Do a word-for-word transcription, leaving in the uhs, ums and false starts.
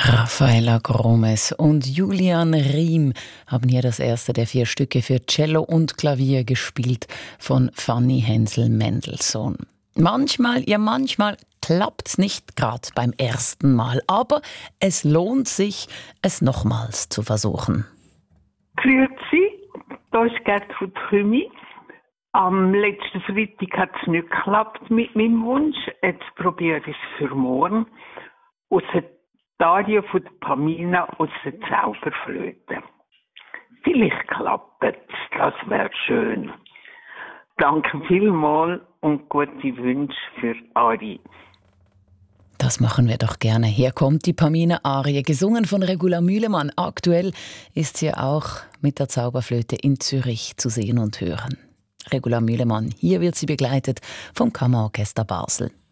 Rafaela Gromes und Julian Riem haben hier das erste der vier Stücke für Cello und Klavier gespielt von Fanny Hensel-Mendelssohn. Manchmal, ja manchmal klappt's nicht gerade beim ersten Mal, aber es lohnt sich, es nochmals zu versuchen. Grüezi, da ist Gerd von Trümi. Am letzten Freitag hat es nicht geklappt mit meinem Wunsch. Jetzt probiere ich es für morgen. Aus der Daria von der Pamina aus der Zauberflöte. Vielleicht klappt es, das wäre schön. Danke vielmals und gute Wünsche für Ari. Das machen wir doch gerne. Hier kommt die Pamina-Arie, gesungen von Regula Mühlemann. Aktuell ist sie auch mit der Zauberflöte in Zürich zu sehen und hören. Regula Mühlemann, hier wird sie begleitet vom Kammerorchester Basel.